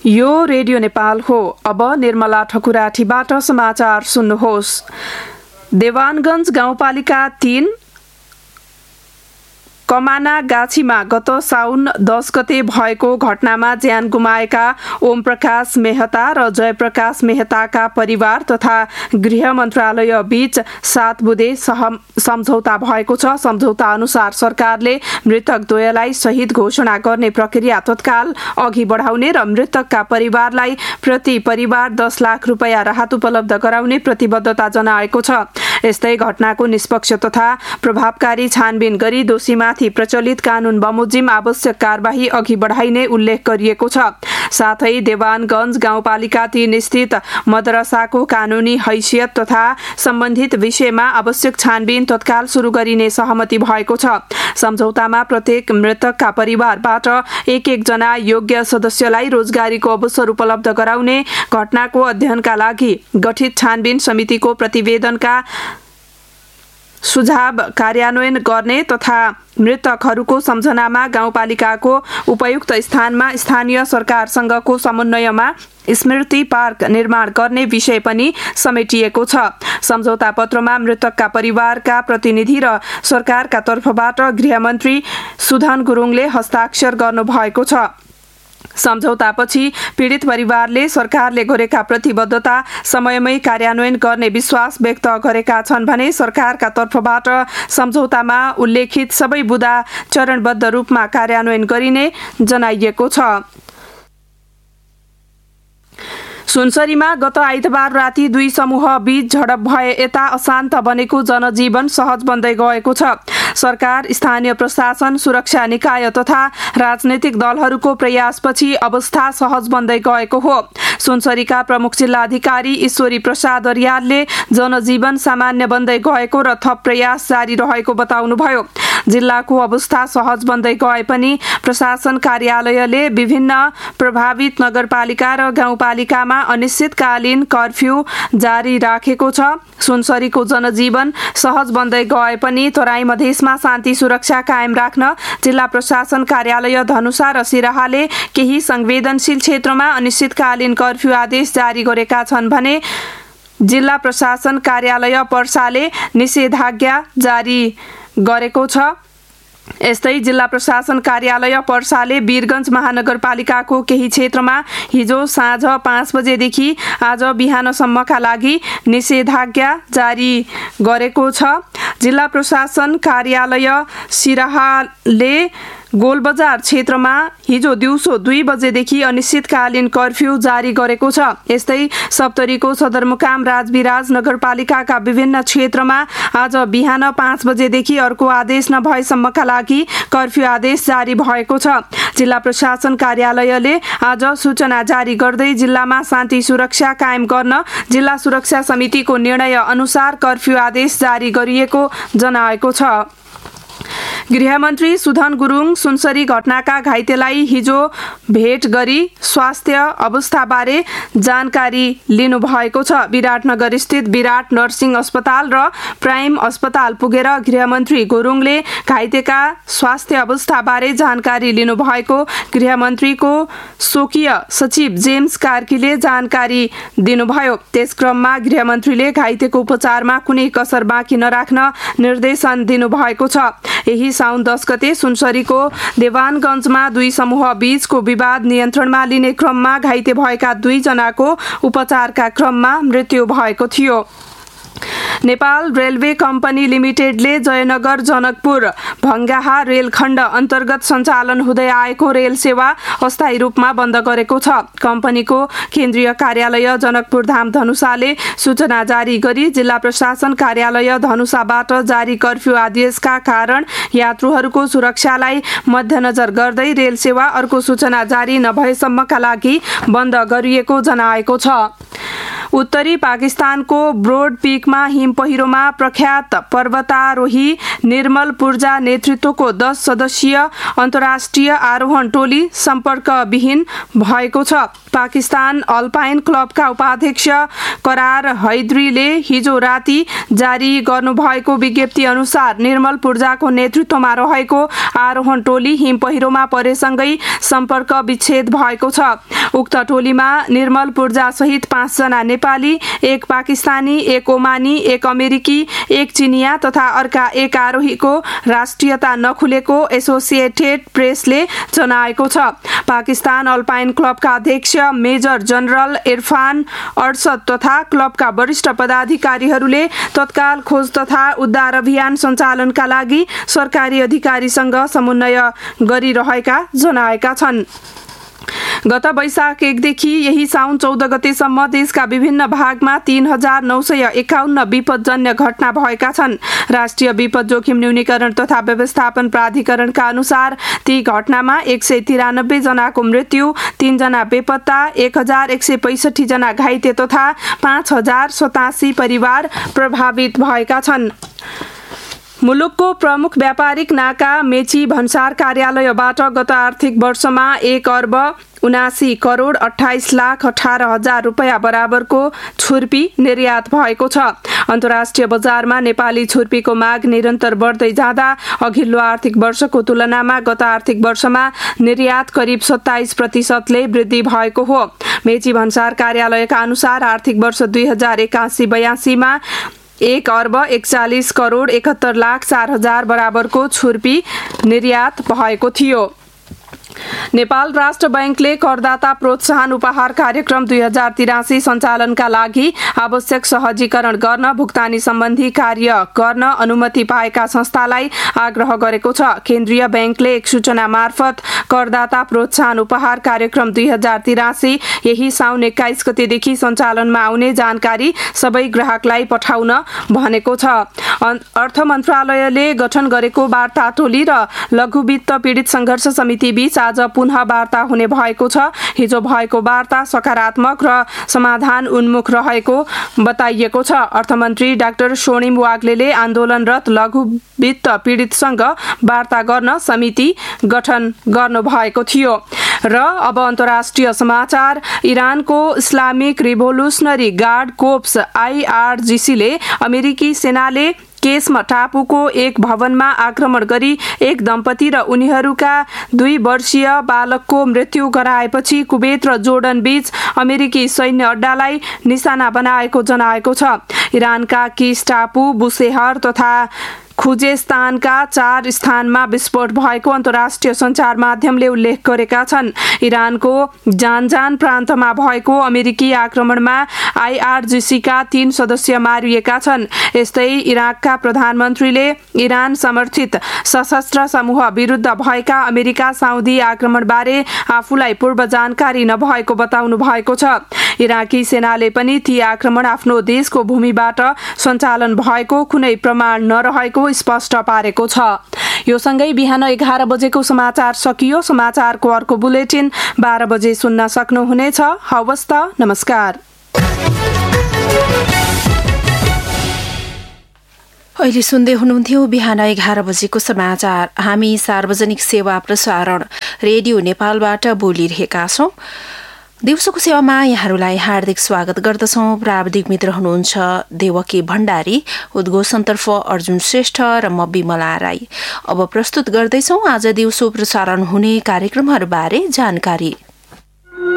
यो रेडियो नेपाल हो। अब निर्मला ठकुराठीबाट समाचार सुन्नुहोस्। देवानगञ्ज गाउँपालिका 3 कमाना गाछीमा गत साउन 10 गते भएको घटनामा ज्यान गुमाएका ओम प्रकाश मेहता र जयप्रकाश मेहताका परिवार तथा गृह मन्त्रालय बीच 7 बुँदे सम्झौता भएको छ। सम्झौता अनुसार सरकारले मृतक द्वयलाई शहीद घोषणा गर्ने प्रक्रिया तत्काल अघि बढाउने र मृतकका परिवारलाई प्रति परिवार 10 लाख रुपैयाँ राहत उपलब्ध गराउने प्रतिबद्धता जनाएको छ। यस्तै घटनाको निष्पक्ष तथा प्रभावकारी छानबिन गरी दोषीमाथि प्रचलित कानून बमोजिम आवश्यक कारबाही अघि बढाइने उल्लेख गरिएको छ। साथै देवानगञ्ज गाउँपालिका 3 स्थित मदरसाको कानूनी हैसियत तथा सम्बन्धित विषयमा आवश्यक छानबिन तत्काल सुरु गरिने सहमति भएको छ। सम्झौतामा प्रत्येक मृतकका परिवारबाट एक जना योग्य सदस्यलाई रोजगारीको अवसर उपलब्ध गराउने, घटनाको अध्ययनका लागि गठित छानबिन समितिको प्रतिवेदनका सुझाव कार्यान्वयन गर्ने तथा मृतकहरूको सम्झनामा गाउँपालिकाको उपयुक्त स्थानमा स्थानीय सरकारसँगको समन्वयमा स्मृति पार्क निर्माण गर्ने विषय पनि समेटिएको छ। सम्झौता पत्रमा मृतकका परिवारका प्रतिनिधि र सरकारका तर्फबाट गृहमन्त्री सुधन गुरुङले हस्ताक्षर गर्नुभएको छ। सम्झौतापछि पीडित परिवारले सरकारले गरेका प्रतिबद्धता समयमै कार्यान्वयन गर्ने विश्वास व्यक्त गरेका छन् भने सरकारका तर्फबाट सम्झौतामा उल्लेखित सबै बुँदा चरणबद्ध रूपमा कार्यान्वयन गरिने जनाइएको छ। सुनसरीमा गत आइतबार राति 2 समूह बीच झडप भए यता अशान्त बनेको जनजीवन सहज बन्दै गएको छ। सरकार, स्थानीय प्रशासन, सुरक्षा निकाय तथा राजनैतिक दलहरूको प्रयासपछि अवस्था सहज बन्दै गएको हो। सुनसरीका प्रमुख जिल्लाधिकारी ईश्वरी प्रसाद अर्यालले जनजीवन सामान्य बन्दै गएको र थप प्रयास जारी रहेको बताउनुभयो। जिल्लाको अवस्था सहज बन्दै गए पनि प्रशासन कार्यालयले विभिन्न प्रभावित नगरपालिका र गाउँपालिकामा अनिश्चितकालीन कर्फ्यू जारी राखेको छ। सुनसरीको जनजीवन सहज बन्दै गए पनि तराई मधेसमा शान्ति सुरक्षा कायम राख्न जिल्ला प्रशासन कार्यालय धनुषा र सिराहाले केही संवेदनशील क्षेत्रमा अनिश्चितकालीन कर्फ्यू आदेश जारी गरेका छन् भने जिल्ला प्रशासन कार्यालय पर्साले निषेधाज्ञा जारी गरेको छ। यस्तै जिल्ला प्रशासन कार्यालय पर्साले वीरगञ्ज महानगरपालिकाको केही क्षेत्रमा हिजो साँझ 5 बजेदेखि आज बिहानसम्मका लागि निषेधाज्ञा जारी गरेको छ। जिल्ला प्रशासन कार्यालय सिराहाले गोलबजार क्षेत्रमा हिजो दिउँसो 2 बजेदेखि अनिश्चितकालीन कर्फ्यू जारी गरेको छ। यस्तै सप्तरीको सदरमुकाम राजविराज नगरपालिकाका विभिन्न क्षेत्रमा आज बिहान 5 बजेदेखि अर्को आदेश नभएसम्मका लागि कर्फ्यू आदेश जारी भएको छ। जिल्ला प्रशासन कार्यालयले आज सूचना जारी गर्दै जिल्लामा शान्ति सुरक्षा कायम गर्न जिल्ला सुरक्षा समितिको निर्णय अनुसार कर्फ्यू आदेश जारी गरिएको जनाएको छ। गृहमन्त्री सुधन गुरुङ सुनसरी घटनाका घाइतेलाई हिजो भेट गरी स्वास्थ्य अवस्थाबारे जानकारी लिनुभएको छ। विराटनगर स्थित विराट नर्सिङ अस्पताल र प्राइम अस्पताल पुगेर गृहमन्त्री गुरुङले घाइतेका स्वास्थ्य अवस्थाबारे जानकारी लिनुभएको गृहमन्त्रीको स्वकीय सचिव जेम्स कार्कीले जानकारी दिनुभयो। त्यसक्रममा गृहमन्त्रीले घाइतेको उपचारमा कुनै कसर बाँकी नराख्न निर्देशन दिनुभएको छ। यही साउन 10 गते सुनसरीको देवानगञ्जमा 2 समूह बीचको विवाद नियन्त्रणमा लिने क्रममा घाइते भएका 2 जनाको उपचारका क्रममा मृत्यु भएको थियो। नेपाल रेलवे कम्पनी लिमिटेडले जयनगर जनकपुर भङ्गाहा रेलखण्ड अन्तर्गत सञ्चालन हुँदै आएको रेल सेवा अस्थायी रूपमा बन्द गरेको छ। कम्पनीको केन्द्रीय कार्यालय जनकपुर धाम धनुषाले सूचना जारी गरी जिल्ला प्रशासन कार्यालय धनुषाबाट जारी कर्फ्यू आदेशका कारण यात्रुहरूको सुरक्षालाई मध्यनजर गर्दै रेल सेवा अर्को सूचना जारी नभएसम्मका लागि बन्द गरिएको जनाएको छ। उत्तरी पाकिस्तानको ब्रोड पीकमा हिम पहिरोमा प्रख्यात पर्वतारोही निर्मल पूर्जा नेतृत्वको 10 सदस्यीय अन्तर्राष्ट्रिय आरोहण टोली सम्पर्कविहीन भएको छ। पाकिस्तान अल्पाइन क्लबका उपाध्यक्ष करार हैदरीले हिजो राति जारी गर्नुभएको विज्ञप्ति अनुसार निर्मल पूर्जाको नेतृत्वमा रहेको आरोहण टोली हिम पहिरोमा परेसँगै सम्पर्क विच्छेद भएको छ। उक्त टोलीमा निर्मल पूर्जा सहित 5 जना नेपाली, 1 पाकिस्तानी, 1 ओमानी, 1 अमेरिकी, 1 चिनिया तथा अर्का 1 आरोहीको राष्ट्रियता नखुलेको एसोसिएटेड प्रेसले जनाएको छ। पाकिस्तान अल्पाइन क्लबका अध्यक्ष मेजर जनरल इरफान अरसद तथा क्लबका वरिष्ठ पदाधिकारीहरूले तत्काल खोज तथा उद्धार अभियान सञ्चालनका लागि सरकारी अधिकारीसँग समन्वय गरिरहेका जनाएका छन्। गत वैशाख 1 देखि यही साउन 14 गतेसम्म देशका विभिन्न भागमा 3951 विपदजन्य घटना भएका छन्। राष्ट्रिय विपद जोखिम न्यूनीकरण तथा व्यवस्थापन प्राधिकरणका अनुसार ती घटनामा 193 जनाको मृत्यु, 3 जना बेपत्ता, 1165 जना घाइते तथा 5087 परिवार प्रभावित भएका छन्। मुलुकको प्रमुख व्यापारिक नाका मेची भन्सार कार्यालयबाट गत आर्थिक वर्षमा 1 अर्ब 79 करोड 28 लाख 18 हजार रुपैयाँ बराबरको छुर्पी निर्यात भएको छ। अन्तर्राष्ट्रिय बजारमा नेपाली छुर्पीको माग निरन्तर बढ्दै जाँदा अघिल्लो आर्थिक वर्षको तुलनामा गत आर्थिक वर्षमा निर्यात करिब 27% वृद्धि भएको हो। मेची भन्सार कार्यालयका अनुसार आर्थिक वर्ष 2081-82 मा 1 अर्ब 41 करोड 71 लाख 4 हजार बराबरको छुर्पी निर्यात भएको थियो। नेपाल राष्ट्र बैंकले करदाता प्रोत्साहन उपहार कार्यक्रम 2083 सञ्चालनका लागि आवश्यक सहजीकरण गर्न भुक्तानी सम्बन्धी कार्य गर्न अनुमति पाएका संस्थालाई आग्रह गरेको छ। केन्द्रीय बैंकले एक सूचना मार्फत करदाता प्रोत्साहन उपहार कार्यक्रम 2083 यही साउन 21 गतेदेखि सञ्चालनमा आउने जानकारी सबै ग्राहकलाई पठाउन भनेको छ। अर्थ मन्त्रालयले गठन गरेको वार्ता टोली र लघु वित्त पीडित संघर्ष समिति बीच आज पुनः वार्ता हुने भएको छ। हिजो भएको वार्ता सकारात्मक र समाधान उन्मुख रहेको बताइएको छ। अर्थमन्त्री डाक्टर स्वर्णिम वाग्लेले आन्दोलनरत लघु वित्त पीडितसँग वार्ता गर्न समिति गठन गर्नु भएको थियो। र अब अन्तर्राष्ट्रिय समाचार। इरानको Islamic revolutionary guard cops IRGC ले अमेरिकी सेनाले केसमा टापुको एक भवनमा आक्रमण गरी एक दम्पति र उनीहरूका 2 वर्षीय बालकको मृत्यु गराएपछि कुवेत र जोर्डन बीच अमेरिकी सैन्य अड्डालाई निशाना बनाएको जनाएको छ। इरानका किस टापु, बुसेहर तथा खुजेस्तानका 4 स्थानमा विस्फोट भएको अन्तर्राष्ट्रिय सञ्चार माध्यमले उल्लेख गरेका छन्। इरानको जानजान प्रान्तमा भएको अमेरिकी आक्रमणमा IRGC का 3 सदस्य मारिएका छन्। यस्तै इराकका प्रधानमन्त्रीले इरान समर्थित सशस्त्र समूह विरुद्ध भएका अमेरिका साउदी आक्रमणबारे आफूलाई पूर्व जानकारी नभएको बताउनु भएको छ। इराकी सेनाले पनि ती आक्रमण आफ्नो देशको भूमिबाट सञ्चालन भएको कुनै प्रमाण नरहेको स्पष्ट पारेको छ। यो सँगै बिहान 11 बजेको समाचार सकियो। समाचारको अर्को बुलेटिन 12 बजे सुन्न सक्नुहुनेछ। हवस् त, नमस्कार। अहिले सुन्दै हुनुहुन्थ्यो बिहान 11 बजेको समाचार। हामी सार्वजनिक सेवा प्रसारण रेडियो नेपालबाट बोलिरहेका छौं। दिउँसोको सेवामा यहाँहरूलाई हार्दिक स्वागत गर्दछौं। प्राविधिक मित्र हुनुहुन्छ देवकी भण्डारी, उद्घोषणतर्फ अर्जुन श्रेष्ठ र म विमला राई। अब प्रस्तुत गर्दैछौं आज दिउँसो प्रसारण हुने कार्यक्रमहरूबारे जानकारी।